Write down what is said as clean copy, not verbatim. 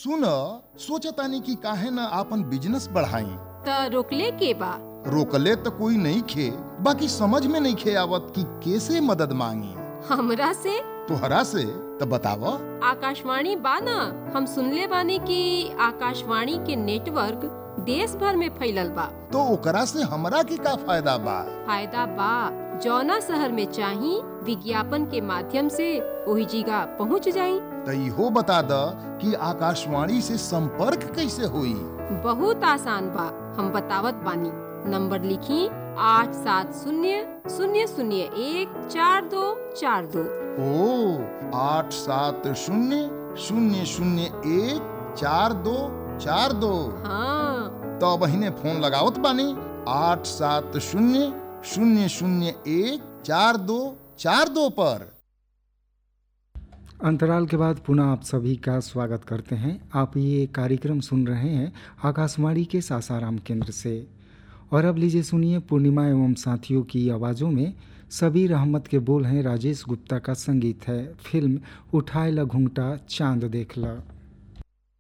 सुन, सोचतानी कि काहे न आपन बिजनेस बढ़ाई। त रोकले के बा? रोकले तो कोई नहीं खे, बाकी समझ में नहीं खे आवत कि कैसे मदद मांगी। हमरा से? तोहरा से तो बताव। आकाशवाणी बा ना, हम सुनले बानी कि आकाशवाणी के नेटवर्क देश भर में फैलल बा। तो ओकरा से हमरा के का फायदा बा? फायदा बा, जौना शहर में चाही विज्ञापन के माध्यम से वही जगह पहुंच जाई। तो इहो बता द कि आकाशवाणी से संपर्क कैसे हुई? बहुत आसान बा, हम बतावत बानी। नंबर लिखी 8700014242। ओ 8700014242। हाँ, तो बहिने फोन लगावत बानी 8700014242 पर। अंतराल के बाद पुनः आप सभी का स्वागत करते हैं। आप ये कार्यक्रम सुन रहे हैं आकाशवाणी के सासाराम केंद्र से। और अब लीजिए सुनिए पूर्णिमा एवं साथियों की आवाज़ों में सबीर अहमद के बोल हैं, राजेश गुप्ता का संगीत है। फिल्म उठाए ला घूंघटा चांद देख ला।